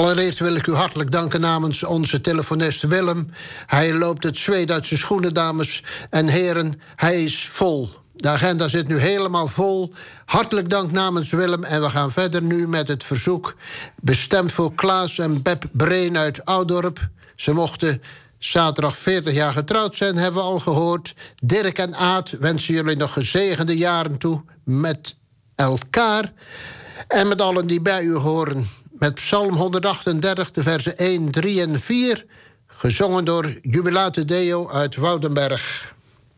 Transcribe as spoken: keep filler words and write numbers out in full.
Allereerst wil ik u hartelijk danken namens onze telefonist Willem. Hij loopt het zweet uit zijn schoenen, dames en heren. Hij is vol. De agenda zit nu helemaal vol. Hartelijk dank namens Willem. En we gaan verder nu met het verzoek bestemd voor Klaas en Beb Breen uit Oudorp. Ze mochten zaterdag veertig jaar getrouwd zijn, hebben we al gehoord. Dirk en Aad wensen jullie nog gezegende jaren toe met elkaar. En met allen die bij u horen. Met Psalm honderdachtendertig, de versen één, drie en vier. Gezongen door Jubilate Deo uit Woudenberg.